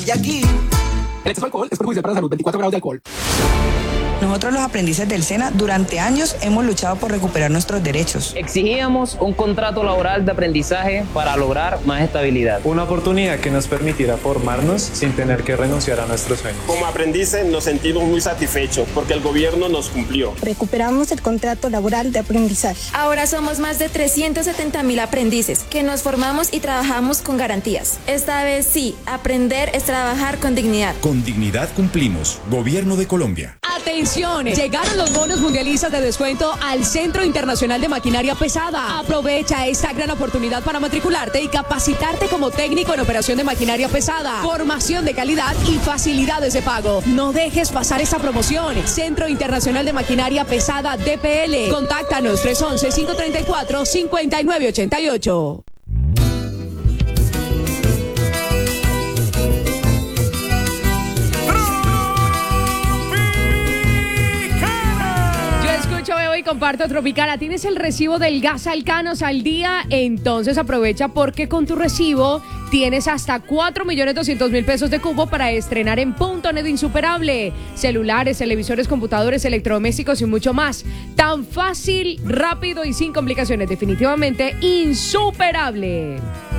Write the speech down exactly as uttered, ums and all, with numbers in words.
Y aquí, el exceso de alcohol es perjudicial para la salud. veinticuatro grados de alcohol. Nosotros los aprendices del SENA durante años hemos luchado por recuperar nuestros derechos. Exigíamos un contrato laboral de aprendizaje para lograr más estabilidad. Una oportunidad que nos permitiera formarnos sin tener que renunciar a nuestros sueños. Como aprendices nos sentimos muy satisfechos porque el gobierno nos cumplió. Recuperamos el contrato laboral de aprendizaje. Ahora somos más de trescientos setenta mil aprendices que nos formamos y trabajamos con garantías. Esta vez sí, aprender es trabajar con dignidad. Con dignidad cumplimos. Gobierno de Colombia. ¡Atención! Llegaron los bonos mundialistas de descuento al Centro Internacional de Maquinaria Pesada. Aprovecha esta gran oportunidad para matricularte y capacitarte como técnico en operación de maquinaria pesada, formación de calidad y facilidades de pago. No dejes pasar esta promoción. Centro Internacional de Maquinaria Pesada D P L. Contáctanos tres once, cinco treinta y cuatro, cincuenta y nueve ochenta y ocho. Y comparto Tropicana. ¿Tienes el recibo del gas Alcanos al día? Entonces aprovecha porque con tu recibo tienes hasta cuatro millones doscientos mil pesos de cupo para estrenar en Punto Net Insuperable. Celulares, televisores, computadores, electrodomésticos y mucho más. Tan fácil, rápido y sin complicaciones. Definitivamente insuperable.